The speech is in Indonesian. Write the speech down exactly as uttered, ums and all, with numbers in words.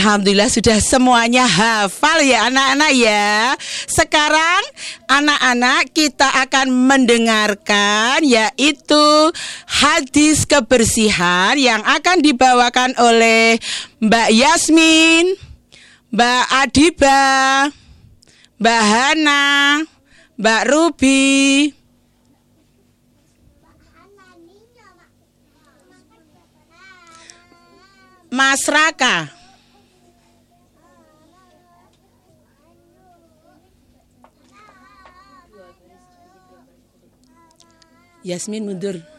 Alhamdulillah sudah semuanya hafal ya anak-anak ya. Sekarang anak-anak kita akan mendengarkan yaitu hadis kebersihan yang akan dibawakan oleh Mbak Yasmin, Mbak Adiba, Mbak Hana, Mbak Ruby, Mas Raka. Yasmin mundur.